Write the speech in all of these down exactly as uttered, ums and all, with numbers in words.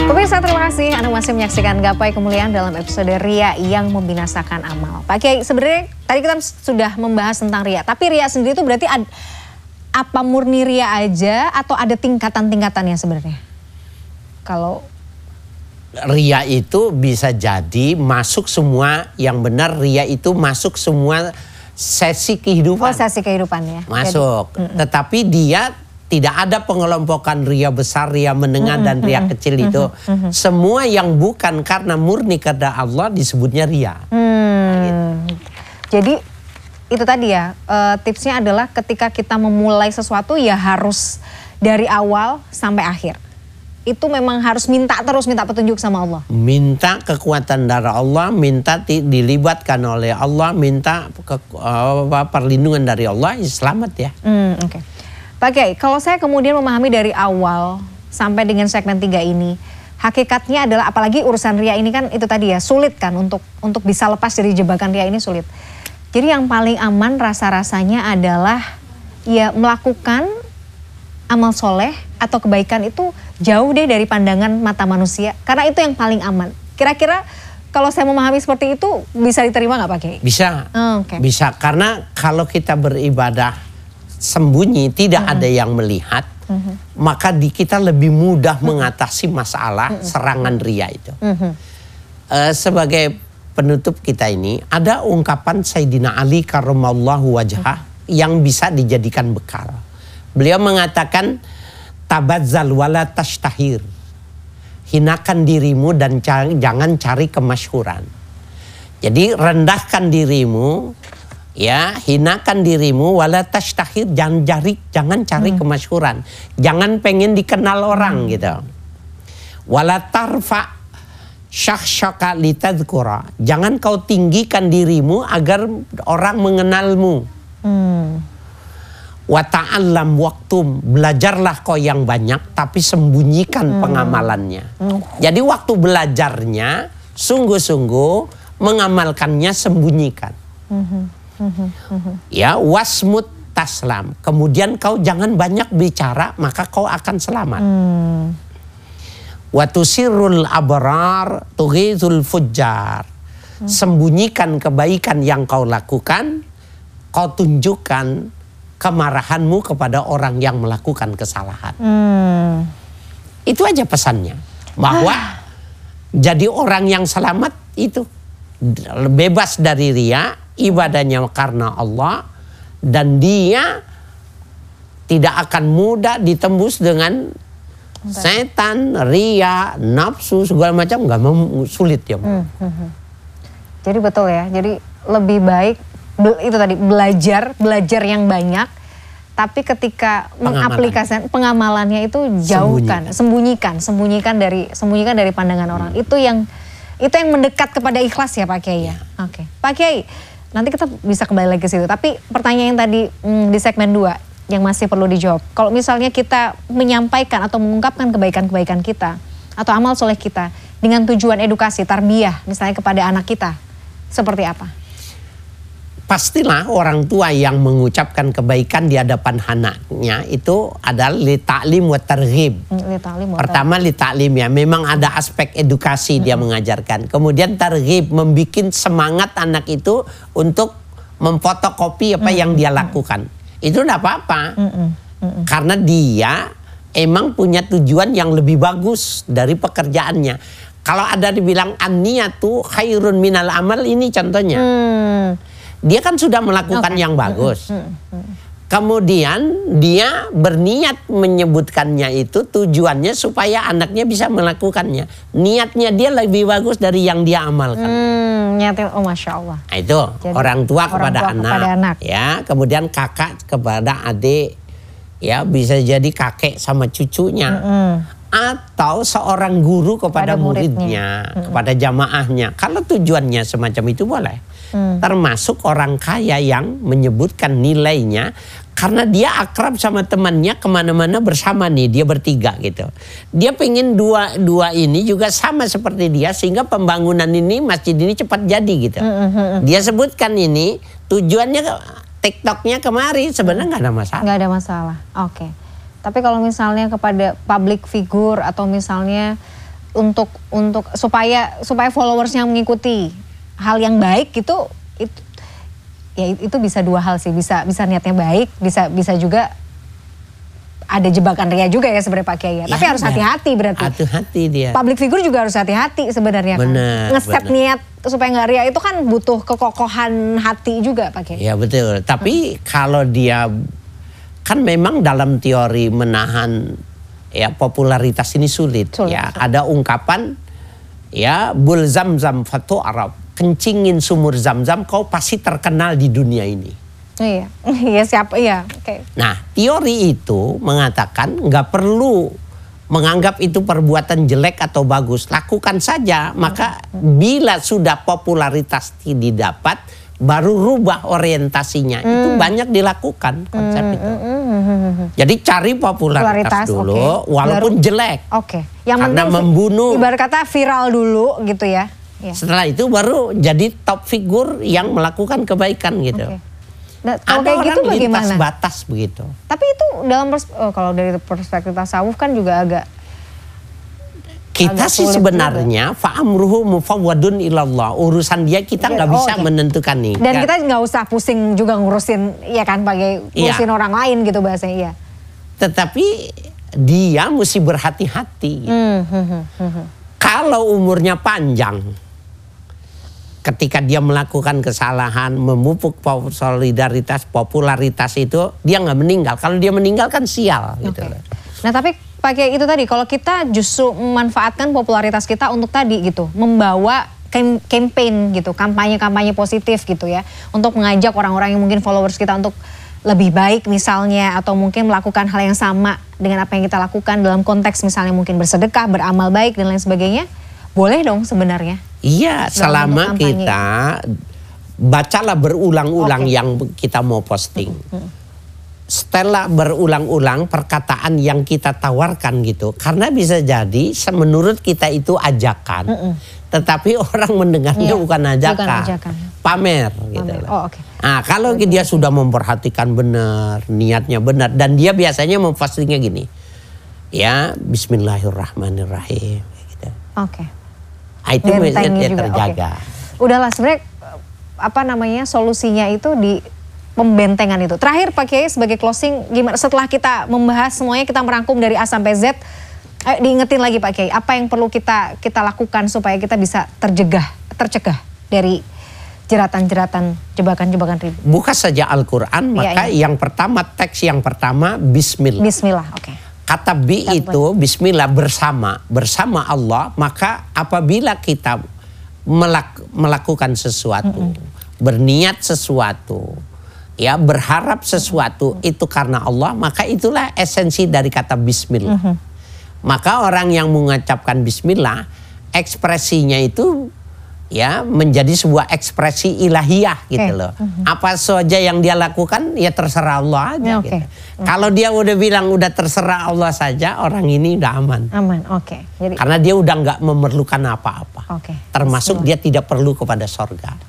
Pemirsa, terima kasih Anda masih menyaksikan Gapai Kemuliaan dalam episode Ria yang membinasakan amal. Pak Kiai, sebenarnya tadi kita sudah membahas tentang Ria, tapi Ria sendiri itu berarti ad, apa murni Ria aja atau ada tingkatan-tingkatannya sebenarnya? Kalau Ria itu bisa jadi masuk semua, yang benar Ria itu masuk semua sesi kehidupan. Oh, sesi kehidupan ya. Masuk, jadi, tetapi dia tidak ada pengelompokan ria besar, ria menengah, mm -hmm, dan ria kecil itu. Mm -hmm. Semua yang bukan karena murni karena Allah disebutnya ria. Hmm. Nah, gitu. Jadi itu tadi ya, uh, tipsnya adalah ketika kita memulai sesuatu ya harus dari awal sampai akhir. Itu memang harus minta terus, minta petunjuk sama Allah. Minta kekuatan dari Allah, minta dilibatkan oleh Allah, minta ke, uh, perlindungan dari Allah, ya selamat ya. Hmm, Oke. Okay. Pak Kiai, kalau saya kemudian memahami dari awal sampai dengan segmen tiga ini, hakikatnya adalah apalagi urusan ria ini kan itu tadi ya, sulit kan untuk untuk bisa lepas dari jebakan ria ini sulit. Jadi yang paling aman rasa-rasanya adalah ya melakukan amal soleh atau kebaikan itu jauh deh dari pandangan mata manusia. Karena itu yang paling aman. Kira-kira kalau saya memahami seperti itu bisa diterima nggak Pak Kiai? Bisa, oh, okay. Bisa. Karena kalau kita beribadah sembunyi, tidak mm-hmm. ada yang melihat, mm-hmm. maka di kita lebih mudah mm-hmm. mengatasi masalah mm-hmm. serangan ria itu. Mm-hmm. Uh, sebagai penutup kita ini, ada ungkapan Sayyidina Ali karramallahu wajhah mm-hmm. yang bisa dijadikan bekal. Beliau mengatakan, tabazzal wala tashtahir. Hinakan dirimu dan jangan cari kemasyhuran. Jadi rendahkan dirimu, ya, hinakan dirimu, wala tashtahir, jangan cari jangan cari hmm. kemasyhuran, jangan pengen dikenal orang hmm. gitu. Wala tarfa syakhsyaka litadzkura, jangan kau tinggikan dirimu agar orang mengenalmu. Hmm. Wa ta'allam waktum, belajarlah kau yang banyak tapi sembunyikan hmm. pengamalannya. Hmm. Jadi waktu belajarnya sungguh-sungguh, mengamalkannya sembunyikan. Hmm. Ya, wasmut taslam. Kemudian kau jangan banyak bicara, maka kau akan selamat. Hmm. Watusirul abrar tughizul fujjar. Hmm. Sembunyikan kebaikan yang kau lakukan, kau tunjukkan kemarahanmu kepada orang yang melakukan kesalahan. Hmm. Itu aja pesannya. Bahwa ah. jadi orang yang selamat itu bebas dari ria, ibadahnya karena Allah, dan dia tidak akan mudah ditembus dengan setan, ria, nafsu, segala macam, nggak mau, sulit ya. Hmm, hmm, hmm. Jadi betul ya, jadi lebih baik itu tadi belajar, belajar yang banyak, tapi ketika mengaplikasikan pengamalannya itu jauhkan, sembunyikan, sembunyikan, sembunyikan dari sembunyikan dari pandangan orang. Hmm. Itu yang itu yang mendekat kepada ikhlas ya Pak Kiai ya. ya. Oke, Pak Kiai. Nanti kita bisa kembali lagi ke situ. Tapi pertanyaan yang tadi hmm, di segmen dua yang masih perlu dijawab. Kalau misalnya kita menyampaikan atau mengungkapkan kebaikan-kebaikan kita atau amal soleh kita dengan tujuan edukasi, tarbiyah misalnya kepada anak kita, seperti apa? Pastilah orang tua yang mengucapkan kebaikan di hadapan anaknya itu adalah li ta'lim wa targhib. Pertama li ta'lim ya, memang ada aspek edukasi hmm. dia mengajarkan. Kemudian targhib, membikin semangat anak itu untuk memfotokopi apa hmm. yang dia lakukan. Itu enggak apa-apa. Hmm. Hmm. Karena dia emang punya tujuan yang lebih bagus dari pekerjaannya. Kalau ada dibilang an-niyatu khairun minal amal, ini contohnya. Hmm. Dia kan sudah melakukan okay. yang bagus. Hmm, hmm, hmm. Kemudian dia berniat menyebutkannya itu tujuannya supaya anaknya bisa melakukannya. Niatnya dia lebih bagus dari yang dia amalkan. Hmm, niatnya, oh Masya Allah. Nah, itu jadi, orang tua, orang kepada, tua anak, kepada anak. Ya, kemudian kakak kepada adik. Ya, bisa jadi kakek sama cucunya. Hmm, hmm. Atau seorang guru kepada, kepada muridnya, muridnya hmm. kepada jamaahnya. Kalau tujuannya semacam itu boleh. Hmm. Termasuk orang kaya yang menyebutkan nilainya karena dia akrab sama temannya, kemana-mana bersama nih, dia bertiga gitu. Dia pengen dua dua ini juga sama seperti dia sehingga pembangunan ini, masjid ini cepat jadi gitu. Hmm, hmm. Dia sebutkan ini tujuannya, TikToknya kemari, sebenarnya nggak ada masalah. Nggak ada masalah. Oke. Okay. Tapi kalau misalnya kepada public figure atau misalnya untuk untuk supaya supaya followersnya mengikuti hal yang baik gitu, itu ya itu bisa dua hal sih, bisa bisa niatnya baik, bisa bisa juga ada jebakan ria juga ya sebenarnya Pak Kiai. Ya. Tapi harus hati-hati berarti. Hati-hati dia. Public figure juga harus hati-hati sebenarnya kan. Bener, Ngeset bener. niat supaya nggak ria itu kan butuh kekokohan hati juga Pak Kiai. Ya betul. Tapi hmm. kalau dia kan memang dalam teori menahan ya popularitas ini sulit. sulit ya sulit. Ada ungkapan ya bul zamzam fatu Arab, kencingin sumur zam-zam kau pasti terkenal di dunia ini. Iya, iya siapa iya. Oke. Okay. Nah teori itu mengatakan nggak perlu menganggap itu perbuatan jelek atau bagus, lakukan saja. Maka bila sudah popularitas didapat, baru rubah orientasinya. Hmm. Itu banyak dilakukan konsep hmm. itu. Jadi cari popularitas, popularitas dulu, okay. walaupun baru, jelek. Oke. Okay. Yang karena membunuh. Ibarat kata viral dulu gitu ya. ya. Setelah itu baru jadi top figur yang melakukan kebaikan gitu. Okay. Nah, kalau kayak gitu bagaimana? Batas begitu. Tapi itu dalam oh, kalau dari perspektif tasawuf kan juga agak kita agak sih sebenarnya fa'amruhu mufawwadun ilallah, urusan dia kita nggak ya, bisa oh, okay. menentukan nih. Dan ya. kita nggak usah pusing juga ngurusin ya kan pakai ngurusin ya. orang lain gitu bahasanya ya. Tetapi dia mesti berhati-hati. Gitu. Hmm, hmm, hmm, hmm. Kalau umurnya panjang, ketika dia melakukan kesalahan, memupuk solidaritas, popularitas itu, dia nggak meninggal. Kalau dia meninggal kan sial. Okay. Gitu. Nah tapi pakai itu tadi, kalau kita justru memanfaatkan popularitas kita untuk tadi gitu, membawa campaign gitu, kampanye-kampanye positif gitu ya, untuk mengajak orang-orang yang mungkin followers kita untuk lebih baik misalnya, atau mungkin melakukan hal yang sama dengan apa yang kita lakukan dalam konteks misalnya mungkin bersedekah, beramal baik dan lain sebagainya, boleh dong sebenarnya. Iya, selama kita bacalah berulang-ulang okay. yang kita mau posting. Hmm. Setelah berulang-ulang perkataan yang kita tawarkan gitu. Karena bisa jadi menurut kita itu ajakan. Hmm. Tetapi orang mendengarnya yeah. bukan ajakan. Bukan ajakan. Pamer. Gitu Pamer. Oh, okay. Nah kalau okay. dia sudah memperhatikan benar, niatnya benar. Dan dia biasanya mempostingnya gini. Ya, bismillahirrahmanirrahim. Gitu. Oke. Okay. Itu dia terjaga. Okay. Udahlah sebenarnya apa namanya solusinya itu di pembentengan itu. Terakhir Pak Kiai sebagai closing, gimana setelah kita membahas semuanya, kita merangkum dari A sampai Z, eh, diingetin lagi Pak Kiai, apa yang perlu kita kita lakukan supaya kita bisa terjegah, tercegah dari jeratan-jeratan, jebakan-jebakan riba. Buka saja Al-Quran, maka ya, ya. yang pertama, teks yang pertama Bismillah. Bismillah, oke. Okay. Kata bi itu bismillah, bersama, bersama Allah. Maka apabila kita melak, melakukan sesuatu, mm-hmm. berniat sesuatu, ya berharap sesuatu, mm-hmm. itu karena Allah, maka itulah esensi dari kata bismillah. Mm-hmm. Maka orang yang mengucapkan bismillah, ekspresinya itu ya menjadi sebuah ekspresi ilahiyah gitu okay. loh. Mm-hmm. Apa saja yang dia lakukan ya terserah Allah aja. Okay. Gitu. Mm-hmm. Kalau dia udah bilang udah terserah Allah saja, orang ini udah aman. Aman, oke. Okay. Jadi karena dia udah nggak memerlukan apa-apa. Okay. Termasuk dia tidak perlu kepada sorga.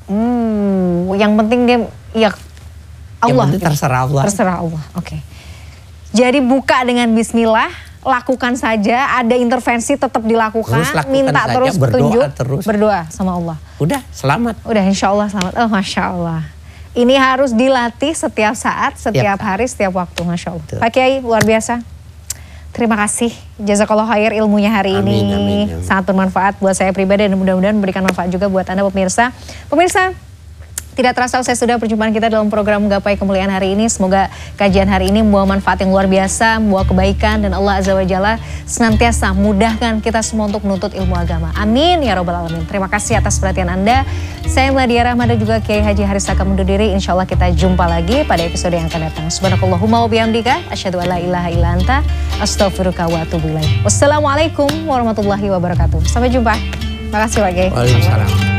Hmm, yang penting dia ya Allah. Yang penting terserah Allah. Terserah Allah, oke. Okay. Jadi buka dengan bismillah. Lakukan saja, ada intervensi tetap dilakukan, terus minta saja, terus petunjuk, berdoa, terus. berdoa sama Allah. Udah, selamat. Udah, insya Allah selamat. Oh, Masya Allah. Ini harus dilatih setiap saat, setiap ya, hari, setiap waktu, Masya Allah. Betul. Pak Kiai, luar biasa. Terima kasih, jazakallah khair ilmunya hari amin, ini. Amin, amin. Sangat bermanfaat buat saya pribadi dan mudah-mudahan memberikan manfaat juga buat Anda pemirsa. Pemirsa, tidak terasa saya sudah perjumpaan kita dalam program Gapai Kemuliaan hari ini. Semoga kajian hari ini membawa manfaat yang luar biasa, membawa kebaikan, dan Allah Azza wa Jalla senantiasa mudahkan kita semua untuk menuntut ilmu agama. Amin ya Rabbal Alamin. Terima kasih atas perhatian Anda. Saya Meladia Rahma dan juga Kiai Haji Haris Saka undur diri. Insya Allah kita jumpa lagi pada episode yang akan datang. Subhanakallahumma wa bihamdika asyhadu an la ilaha illa anta astaghfiruka wa atubu ilaik. Wassalamualaikum warahmatullahi wabarakatuh. Sampai jumpa. Terima kasih Pak Kiai. Waalaikumsalam.